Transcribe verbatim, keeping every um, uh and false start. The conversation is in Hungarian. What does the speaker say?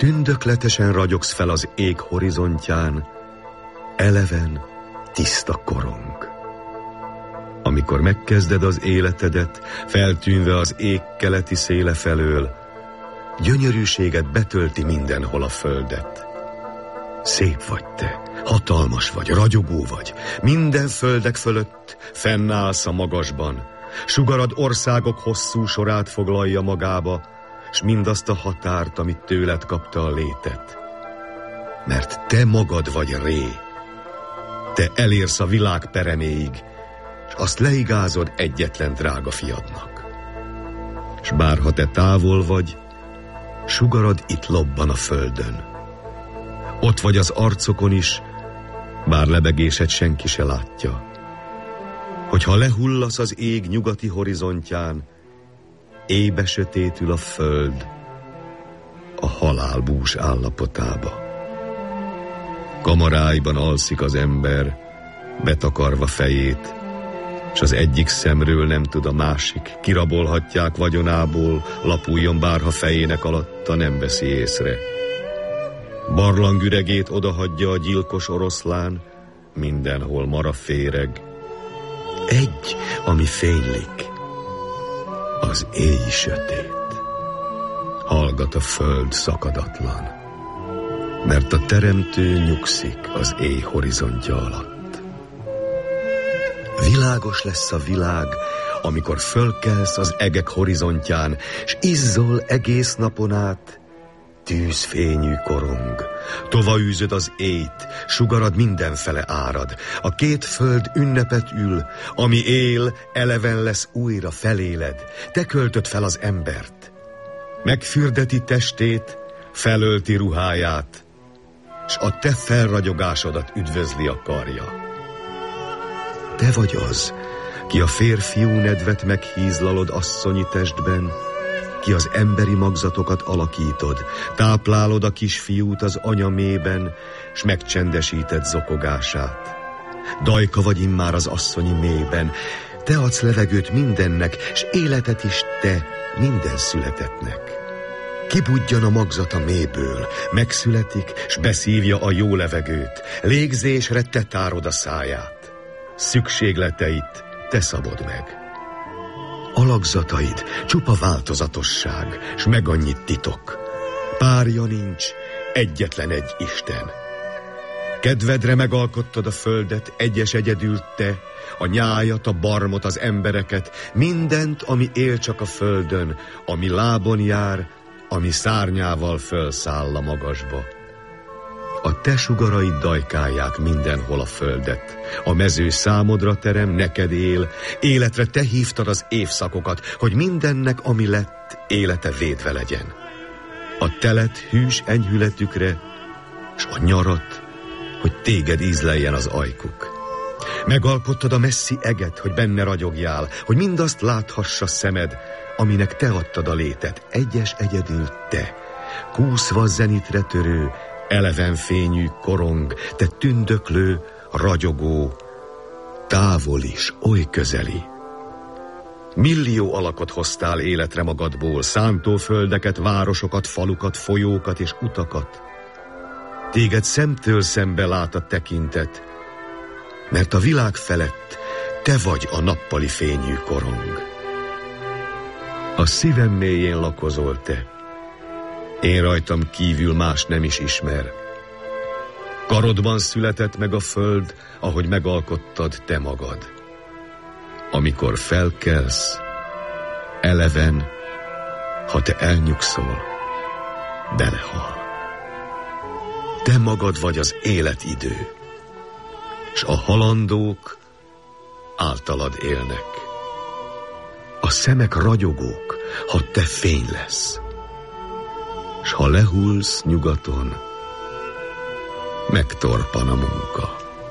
tündökletesen ragyogsz fel az ég horizontján, eleven, tiszta korong. Amikor megkezded az életedet, feltűnve az ég keleti széle felől, gyönyörűséget betölti mindenhol a földet. Szép vagy te, hatalmas vagy, ragyogó vagy, minden földek fölött fennállsz a magasban, sugarad országok hosszú sorát foglalja magába, s mindazt a határt, amit tőled kapta a létet. Mert te magad vagy Ré, te elérsz a világ pereméig, s azt leigázod egyetlen drága fiadnak. S bárha te távol vagy, sugarad itt lobban a földön. Ott vagy az arcokon is, bár lebegésed senki se látja. Hogyha lehullasz az ég nyugati horizontján, éjbe sötétül a föld a halál bús állapotába. Kamaráiban alszik az ember, betakarva fejét, s az egyik szemről nem tud a másik, kirabolhatják vagyonából, lapuljon bárha fejének alatta, nem veszi észre. Barlangüregét odahagyja a gyilkos oroszlán, mindenhol mara féreg. Egy, ami fénylik, az éj sötét. Hallgat a föld szakadatlan, mert a teremtő nyugszik az éj horizontja alatt. Világos lesz a világ, amikor fölkelsz az egek horizontján, s izzol egész napon át, tűzfényű korong. Tovaűzöd az éjt, sugarad mindenfele árad. A két föld ünnepet ül, ami él, eleven lesz újra feléled. Te költöd fel az embert. Megfürdeti testét, felölti ruháját, s a te felragyogásodat üdvözli a karja. Te vagy az, ki a férfiú nedvet meghízlalod asszonyi testben, ki az emberi magzatokat alakítod, táplálod a kisfiút az anya mében, s megcsendesíted zokogását. Dajka vagy immár az asszonyi mélyben, te adsz levegőt mindennek, s életet is te minden születetnek. Kibudjan a magzata mélyből, megszületik, s beszívja a jó levegőt, légzésre te tárod a száját. Szükségleteit te szabod meg. Alakzataid csupa változatosság, s meg annyit titok. Párja nincs, egyetlen egy Isten. Kedvedre megalkottad a földet, egyes egyedül te, a nyájat, a barmot, az embereket, mindent, ami él csak a földön, ami lábon jár, ami szárnyával fölszáll a magasba. A te sugaraid dajkálják mindenhol a földet. A mező számodra terem, neked él, életre te hívtad az évszakokat, hogy mindennek, ami lett, élete védve legyen. A telet hűs enyhületükre, s a nyarat, hogy téged ízleljen az ajkuk. Megalkottad a messzi eget, hogy benne ragyogjál, hogy mindazt láthassa szemed, aminek te adtad a létet, egyes egyedül te, kúszva zenitre törő, eleven fényű korong, te tündöklő, ragyogó, távol is, oly közeli. Millió alakot hoztál életre magadból, szántóföldeket, városokat, falukat, folyókat és utakat. Téged szemtől szembe lát a tekintet, mert a világ felett te vagy a nappali fényű korong. A szívem mélyén lakozol te, én rajtam kívül más nem is ismer. Karodban született meg a föld, ahogy megalkottad te magad. Amikor felkelsz, eleven, ha te elnyugszol, belehal. Te magad vagy az életidő, s a halandók általad élnek. A szemek ragyogók, ha te fény lesz, s ha lehullsz nyugaton, megtorpan a munka.